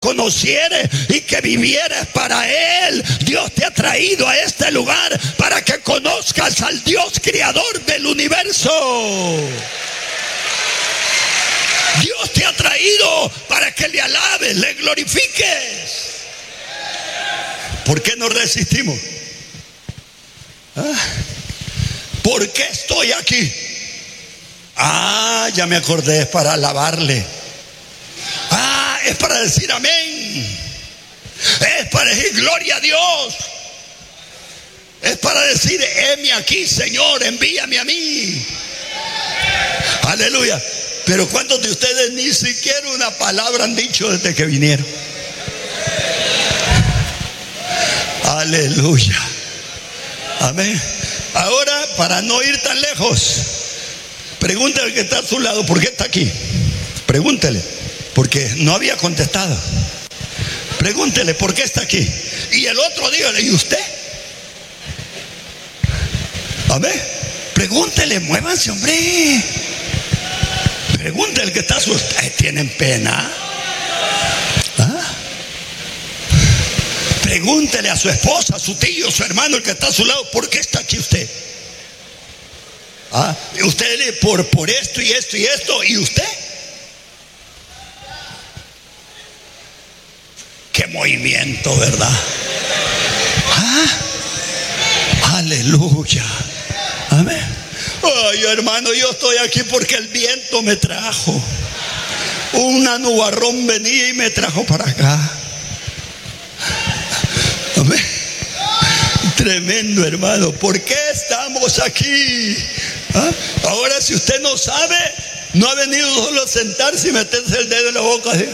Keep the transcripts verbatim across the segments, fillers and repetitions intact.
conocieres y que vivieres para Él. Dios te ha traído a este lugar para que conozcas al Dios creador del universo. Dios te ha traído para que le alabes, le glorifiques. ¿Por qué nos resistimos? ¿Ah? ¿Por qué estoy aquí? Ah, ya me acordé, es para alabarle. Ah, es para decir amén. Es para decir gloria a Dios. Es para decir, heme aquí, Señor, envíame a mí. Aleluya. Pero ¿cuántos de ustedes ni siquiera una palabra han dicho desde que vinieron? Aleluya. Amén. Ahora, para no ir tan lejos, pregúntale al que está a su lado, ¿por qué está aquí? Pregúntele, porque no había contestado. Pregúntele, ¿por qué está aquí? Y el otro dígale, ¿y usted? Amén. Pregúntele, muévanse, hombre. Pregúntele al que está a su lado. ¿Tienen pena? ¿Ah? Pregúntele a su esposa, a su tío, a su hermano, el que está a su lado, ¿por qué está aquí usted? ¿Ah? Usted le por, por esto y esto y esto, ¿y usted? Qué movimiento, ¿verdad? ¿Ah? Aleluya. Amén. Ay, hermano, yo estoy aquí porque el viento me trajo. Una nubarrón venía y me trajo para acá. Amén. Tremendo, hermano. ¿Por qué estamos aquí? ¿Ah? Ahora, si usted no sabe, no ha venido solo a sentarse y meterse el dedo en la boca, ¿sí?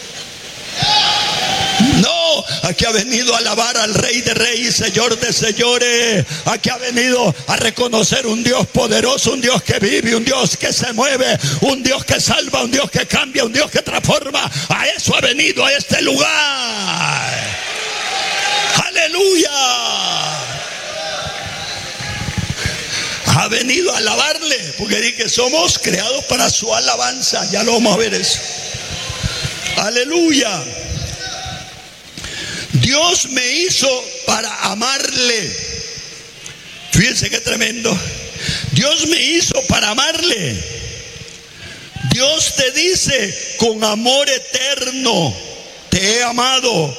No, aquí ha venido a alabar al Rey de Reyes, Señor de Señores. Aquí ha venido a reconocer un Dios poderoso, un Dios que vive, un Dios que se mueve, un Dios que salva, un Dios que cambia, un Dios que transforma. A eso ha venido a este lugar. Aleluya. Ha venido a alabarle, porque dice que somos creados para su alabanza. Ya lo vamos a ver eso. Aleluya. Dios me hizo para amarle. Fíjense qué tremendo. Dios me hizo para amarle. Dios te dice, con amor eterno te he amado.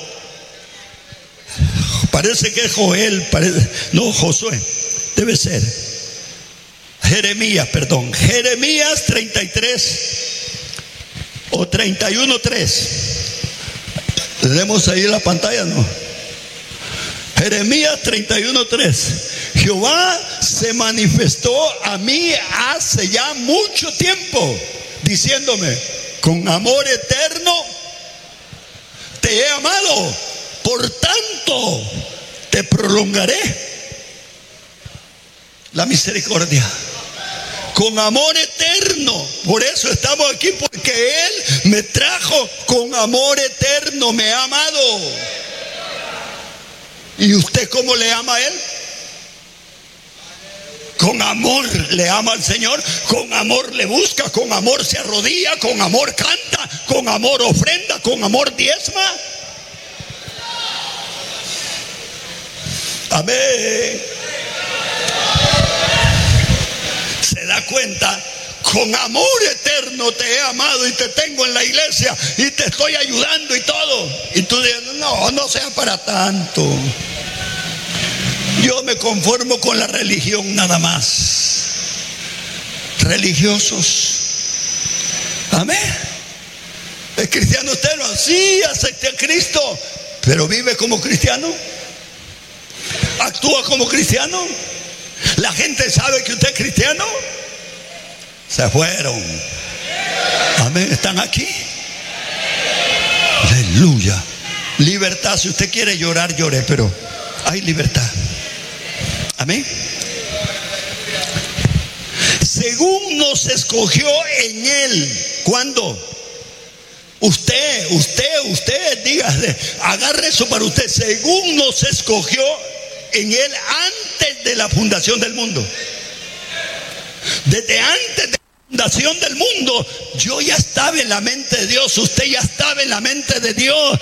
Parece que es Joel, parece, no, Josué, debe ser Jeremías, perdón, Jeremías treinta y tres o treinta y uno tres. Tenemos ahí en la pantalla, ¿no? Jeremías treinta y uno tres. Jehová se manifestó a mí hace ya mucho tiempo, diciéndome, con amor eterno te he amado, por tanto te prolongaré la misericordia. Con amor eterno. Por eso estamos aquí, porque Él me trajo con amor eterno, me ha amado. ¿Y usted cómo le ama a Él? Con amor le ama al Señor, con amor le busca, con amor se arrodilla, con amor canta, con amor ofrenda, con amor diezma. Amén. Se da cuenta, con amor eterno te he amado y te tengo en la iglesia y te estoy ayudando y todo. Y tú dices, no, no sea para tanto. Yo me conformo con la religión nada más. Religiosos. Amén. ¿Es cristiano usted? No, sí, acepté a Cristo, pero vive como cristiano. Actúa como cristiano. La gente sabe que usted es cristiano. Se fueron. Amén. ¿Están aquí? Aleluya. Libertad. Si usted quiere llorar, llore, pero hay libertad. Amén. Según nos escogió en Él. ¿Cuándo? Usted, usted, usted, dígale, agarre eso para usted. Según nos escogió en Él antes de la fundación del mundo. Desde antes de la fundación del mundo, yo ya estaba en la mente de Dios. Usted ya estaba en la mente de Dios.